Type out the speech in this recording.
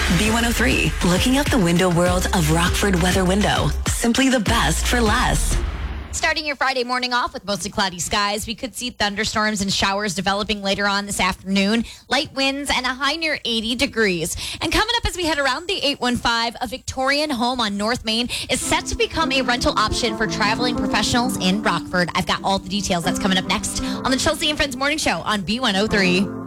B103, looking out the window world of Rockford Weather Window. Simply the best for less. Starting your Friday morning off with mostly cloudy skies, we could see thunderstorms and showers developing later on this afternoon. Light winds and a high near 80 degrees. And coming up as we head around the 815, a Victorian home on North Main is set to become a rental option for traveling professionals in Rockford. I've got all the details. That's coming up next on the Chelsea and Friends Morning Show on B103.